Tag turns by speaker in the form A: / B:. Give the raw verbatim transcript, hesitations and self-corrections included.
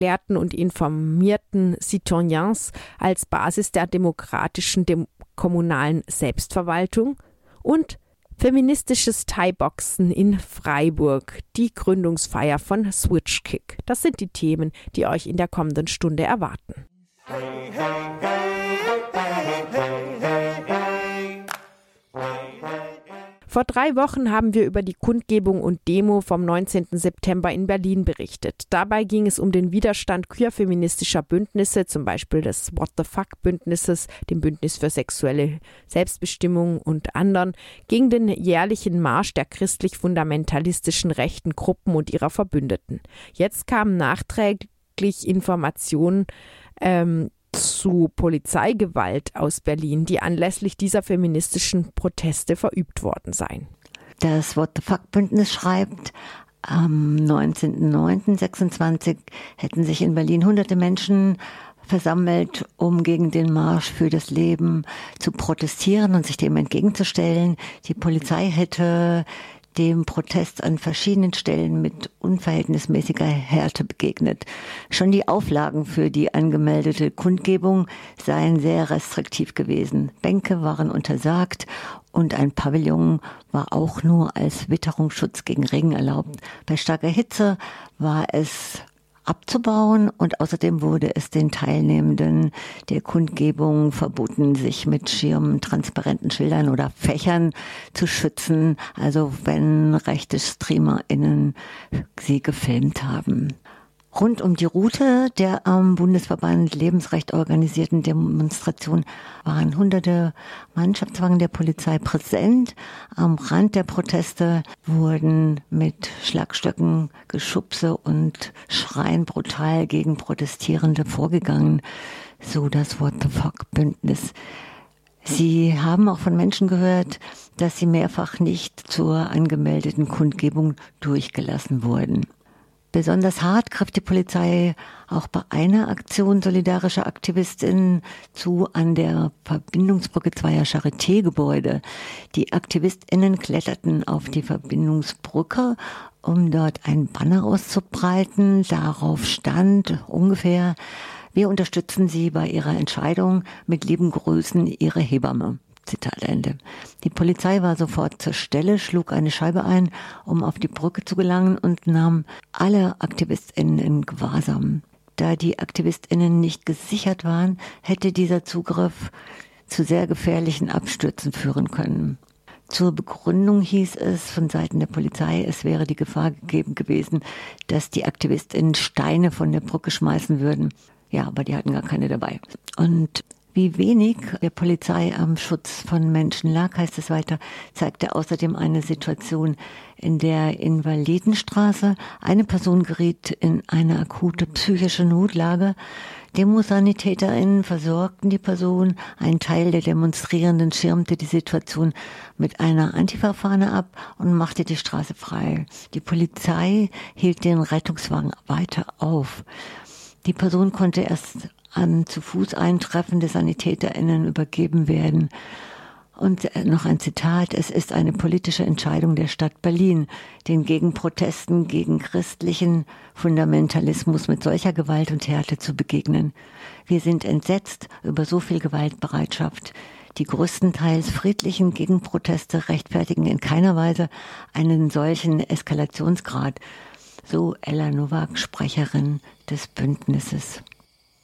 A: aufgeklärten und informierten Citoyens als Basis der demokratischen dem- kommunalen Selbstverwaltung und feministisches Thai-Boxen in Freiburg, die Gründungsfeier von Switchkick. Das sind die Themen, die euch in der kommenden Stunde erwarten. Hey, hey, hey, hey, hey, hey, hey. Vor drei Wochen haben wir über die Kundgebung und Demo vom neunzehnten September in Berlin berichtet. Dabei ging es um den Widerstand queer-feministischer Bündnisse, zum Beispiel des What the Fuck-Bündnisses, dem Bündnis für sexuelle Selbstbestimmung und anderen, gegen den jährlichen Marsch der christlich-fundamentalistischen rechten Gruppen und ihrer Verbündeten. Jetzt kamen nachträglich Informationen ähm, zu Polizeigewalt aus Berlin, die anlässlich dieser feministischen Proteste verübt worden seien.
B: Das What the Fuck-Bündnis schreibt, am neunzehnten neunten sechsundzwanzig hätten sich in Berlin hunderte Menschen versammelt, um gegen den Marsch für das Leben zu protestieren und sich dem entgegenzustellen. Die Polizei hätte dem Protest an verschiedenen Stellen mit unverhältnismäßiger Härte begegnet. Schon die Auflagen für die angemeldete Kundgebung seien sehr restriktiv gewesen. Bänke waren untersagt und ein Pavillon war auch nur als Witterungsschutz gegen Regen erlaubt. Bei starker Hitze war es abzubauen und außerdem wurde es den Teilnehmenden der Kundgebung verboten, sich mit Schirmen, transparenten Schildern oder Fächern zu schützen, also wenn rechte StreamerInnen sie gefilmt haben. Rund um die Route der am Bundesverband Lebensrecht organisierten Demonstration waren hunderte Mannschaftswagen der Polizei präsent. Am Rand der Proteste wurden mit Schlagstöcken, Geschubse und Schreien brutal gegen Protestierende vorgegangen, so das What the Fuck-Bündnis. Sie haben auch von Menschen gehört, dass sie mehrfach nicht zur angemeldeten Kundgebung durchgelassen wurden. Besonders hart griff die Polizei auch bei einer Aktion solidarischer AktivistInnen zu an der Verbindungsbrücke zweier Charité-Gebäude. Die AktivistInnen kletterten auf die Verbindungsbrücke, um dort ein Banner auszubreiten. Darauf stand ungefähr: Wir unterstützen Sie bei Ihrer Entscheidung, mit lieben Grüßen, Ihre Hebamme. Zitat Ende. Die Polizei war sofort zur Stelle, schlug eine Scheibe ein, um auf die Brücke zu gelangen und nahm alle AktivistInnen in Gewahrsam. Da die AktivistInnen nicht gesichert waren, hätte dieser Zugriff zu sehr gefährlichen Abstürzen führen können. Zur Begründung hieß es von Seiten der Polizei, es wäre die Gefahr gegeben gewesen, dass die AktivistInnen Steine von der Brücke schmeißen würden. Ja, aber die hatten gar keine dabei. Und wie wenig der Polizei am Schutz von Menschen lag, heißt es weiter, zeigte außerdem eine Situation in der Invalidenstraße. Eine Person geriet in eine akute psychische Notlage. DemosanitäterInnen versorgten die Person. Ein Teil der Demonstrierenden schirmte die Situation mit einer Antifa-Fahne ab und machte die Straße frei. Die Polizei hielt den Rettungswagen weiter auf. Die Person konnte erst an zu Fuß eintreffende SanitäterInnen übergeben werden. Und noch ein Zitat: Es ist eine politische Entscheidung der Stadt Berlin, den Gegenprotesten gegen christlichen Fundamentalismus mit solcher Gewalt und Härte zu begegnen. Wir sind entsetzt über so viel Gewaltbereitschaft. Die größtenteils friedlichen Gegenproteste rechtfertigen in keiner Weise einen solchen Eskalationsgrad. So Ella Nowak, Sprecherin des Bündnisses.